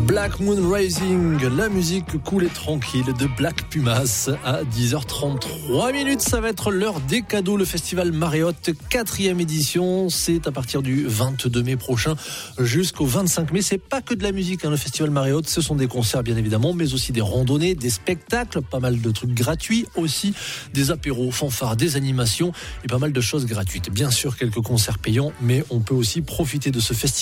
Black Moon Rising, la musique cool et tranquille de Black Pumas à 10h33. Ça va être l'heure des cadeaux. Le festival Mariotte, 4e édition. C'est à partir du 22 mai prochain jusqu'au 25 mai. C'est pas que de la musique, le festival Mariotte. Ce sont des concerts, bien évidemment, mais aussi des randonnées, des spectacles, pas mal de trucs gratuits aussi, des apéros, fanfares, des animations et pas mal de choses gratuites. Bien sûr, quelques concerts payants, mais on peut aussi profiter de ce festival